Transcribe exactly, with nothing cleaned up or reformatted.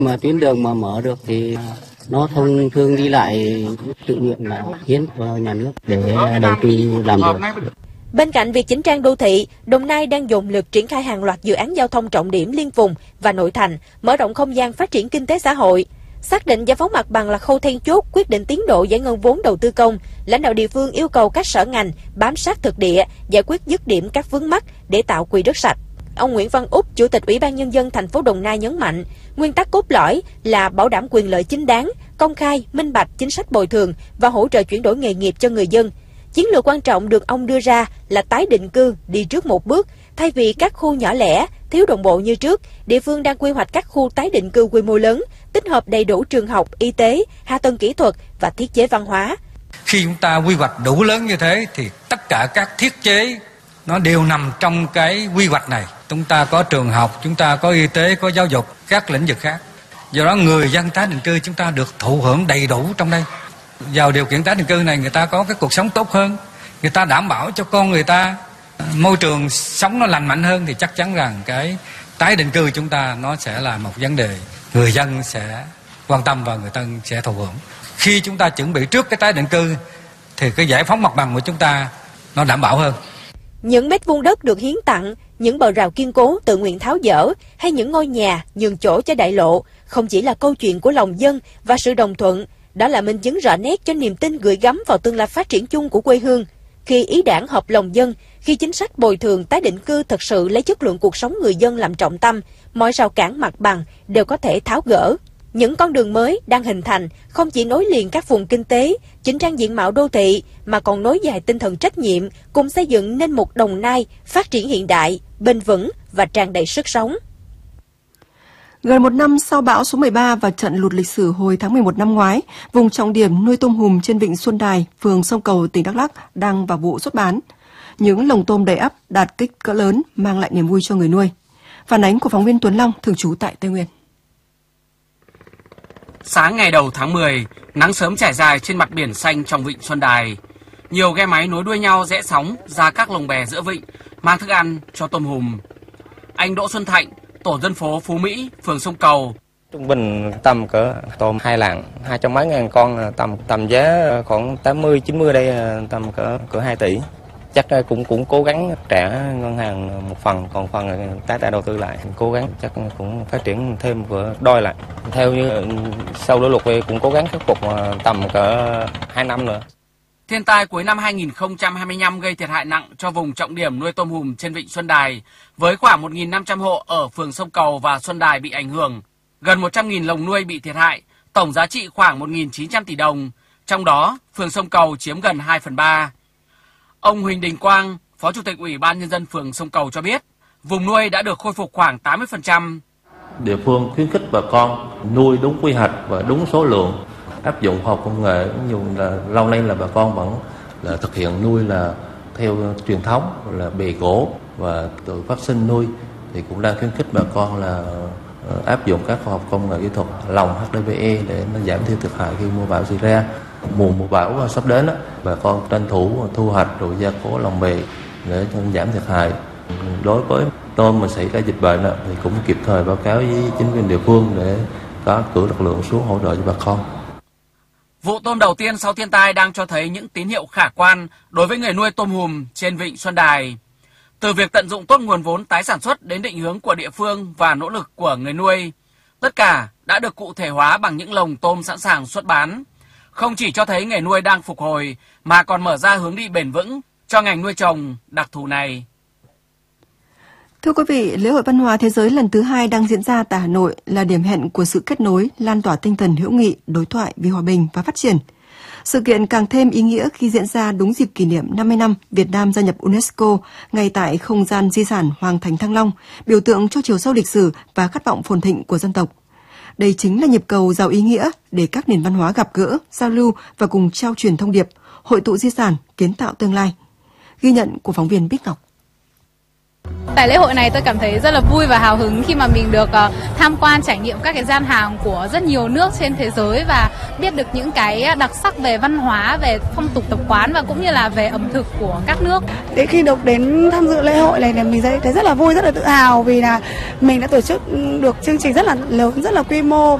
Mà tuyến đường mà mở được thì nó thông thương đi lại, tự nguyện là hiến vào nhà nước để đầu tư làm được. Bên cạnh việc chỉnh trang đô thị, Đồng Nai đang dồn lực triển khai hàng loạt dự án giao thông trọng điểm liên vùng và nội thành, mở rộng không gian phát triển kinh tế xã hội. Xác định giải phóng mặt bằng là khâu then chốt quyết định tiến độ giải ngân vốn đầu tư công, lãnh đạo địa phương yêu cầu các sở ngành bám sát thực địa, giải quyết dứt điểm các vướng mắc để tạo quỹ đất sạch. Ông Nguyễn Văn Úc, Chủ tịch Ủy ban Nhân dân thành phố Đồng Nai nhấn mạnh, nguyên tắc cốt lõi là bảo đảm quyền lợi chính đáng, công khai, minh bạch chính sách bồi thường và hỗ trợ chuyển đổi nghề nghiệp cho người dân. Chiến lược quan trọng được ông đưa ra là tái định cư đi trước một bước, thay vì các khu nhỏ lẻ, thiếu đồng bộ như trước, địa phương đang quy hoạch các khu tái định cư quy mô lớn, tích hợp đầy đủ trường học, y tế, hạ tầng kỹ thuật và thiết chế văn hóa. Khi chúng ta quy hoạch đủ lớn như thế thì tất cả các thiết chế nó đều nằm trong cái quy hoạch này. Chúng ta có trường học, chúng ta có y tế, có giáo dục, các lĩnh vực khác. Do đó người dân tái định cư chúng ta được thụ hưởng đầy đủ trong đây. Vào điều kiện tái định cư này người ta có cái cuộc sống tốt hơn, người ta đảm bảo cho con người ta môi trường sống nó lành mạnh hơn thì chắc chắn rằng cái tái định cư chúng ta nó sẽ là một vấn đề người dân sẽ quan tâm và người ta sẽ thụ hưởng. Khi chúng ta chuẩn bị trước cái tái định cư thì cái giải phóng mặt bằng của chúng ta nó đảm bảo hơn. Những mét vuông đất được hiến tặng, những bờ rào kiên cố tự nguyện tháo dỡ hay những ngôi nhà nhường chỗ cho đại lộ không chỉ là câu chuyện của lòng dân và sự đồng thuận, đó là minh chứng rõ nét cho niềm tin gửi gắm vào tương lai phát triển chung của quê hương. Khi ý đảng hợp lòng dân, khi chính sách bồi thường tái định cư thật sự lấy chất lượng cuộc sống người dân làm trọng tâm, mọi rào cản mặt bằng đều có thể tháo gỡ. Những con đường mới đang hình thành không chỉ nối liền các vùng kinh tế, chỉnh trang diện mạo đô thị, mà còn nối dài tinh thần trách nhiệm cùng xây dựng nên một Đồng Nai phát triển hiện đại, bền vững và tràn đầy sức sống. Gần một năm sau bão số mười ba và trận lụt lịch sử hồi tháng mười một năm ngoái, vùng trọng điểm nuôi tôm hùm trên vịnh Xuân Đài, phường Sông Cầu, tỉnh Đắk Lắk đang vào vụ xuất bán. Những lồng tôm đầy ắp đạt kích cỡ lớn mang lại niềm vui cho người nuôi. Phản ánh của phóng viên Tuấn Long thường trú tại Tây Nguyên. Sáng ngày đầu tháng mười, nắng sớm trải dài trên mặt biển xanh trong vịnh Xuân Đài. Nhiều ghe máy nối đuôi nhau rẽ sóng ra các lồng bè giữa vịnh, mang thức ăn cho tôm hùm. Anh Đỗ Xuân Thạnh, tổ dân phố Phú Mỹ, phường Sông Cầu. Trung bình tầm cỡ tôm hai lạng, hai trăm mấy ngàn con, tầm tầm giá khoảng tám mươi chín mươi đây tầm cỡ cỡ hai tỷ. Chắc cũng cũng cố gắng trả ngân hàng một phần, còn phần tái tạo đầu tư lại, cố gắng chắc cũng phát triển thêm vừa đôi lại. Theo như sau lũ lụt thì cũng cố gắng khắc phục tầm cỡ hai năm nữa. Thiên tai cuối năm hai nghìn không trăm hai mươi lăm gây thiệt hại nặng cho vùng trọng điểm nuôi tôm hùm trên vịnh Xuân Đài, với khoảng một nghìn năm trăm hộ ở phường Sông Cầu và Xuân Đài bị ảnh hưởng. Gần một trăm nghìn lồng nuôi bị thiệt hại, tổng giá trị khoảng một nghìn chín trăm tỷ đồng, trong đó phường Sông Cầu chiếm gần hai phần ba. Ông Huỳnh Đình Quang, Phó Chủ tịch Ủy ban Nhân dân phường Sông Cầu cho biết, vùng nuôi đã được khôi phục khoảng tám mươi phần trăm. Địa phương khuyến khích bà con nuôi đúng quy hoạch và đúng số lượng, áp dụng khoa học công nghệ, nhưng là lâu nay là bà con vẫn là thực hiện nuôi là theo truyền thống là bè gỗ và tự phát sinh nuôi, thì cũng đang khuyến khích bà con là áp dụng các khoa học công nghệ kỹ thuật lồng hát đê pê e để nó giảm thiểu thiệt hại khi mưa bão xảy ra. Mùa mùa bão sắp đến đó, bà con tranh thủ thu hoạch rồi gia cố lồng bè để giảm thiệt hại. Đối với tôm mà xảy ra dịch bệnh thì cũng kịp thời báo cáo với chính quyền địa phương để có cử lực lượng xuống hỗ trợ cho bà con. Vụ tôm đầu tiên sau thiên tai đang cho thấy những tín hiệu khả quan đối với người nuôi tôm hùm trên vịnh Xuân Đài. Từ việc tận dụng tốt nguồn vốn tái sản xuất đến định hướng của địa phương và nỗ lực của người nuôi, tất cả đã được cụ thể hóa bằng những lồng tôm sẵn sàng xuất bán. Không chỉ cho thấy nghề nuôi đang phục hồi, mà còn mở ra hướng đi bền vững cho ngành nuôi trồng đặc thù này. Thưa quý vị, lễ hội văn hóa thế giới lần thứ hai đang diễn ra tại Hà Nội là điểm hẹn của sự kết nối, lan tỏa tinh thần hữu nghị, đối thoại vì hòa bình và phát triển. Sự kiện càng thêm ý nghĩa khi diễn ra đúng dịp kỷ niệm năm mươi năm Việt Nam gia nhập UNESCO, ngay tại không gian di sản Hoàng Thành Thăng Long, biểu tượng cho chiều sâu lịch sử và khát vọng phồn thịnh của dân tộc. Đây chính là nhịp cầu giàu ý nghĩa để các nền văn hóa gặp gỡ, giao lưu và cùng trao truyền thông điệp, hội tụ di sản, kiến tạo tương lai. Ghi nhận của phóng viên Bích Ngọc. Tại lễ hội này tôi cảm thấy rất là vui và hào hứng khi mà mình được uh, tham quan trải nghiệm các cái gian hàng của rất nhiều nước trên thế giới và biết được những cái đặc sắc về văn hóa, về phong tục tập quán và cũng như là về ẩm thực của các nước. Để khi được đến tham dự lễ hội này thì mình thấy rất là vui, rất là tự hào vì là mình đã tổ chức được chương trình rất là lớn, rất là quy mô.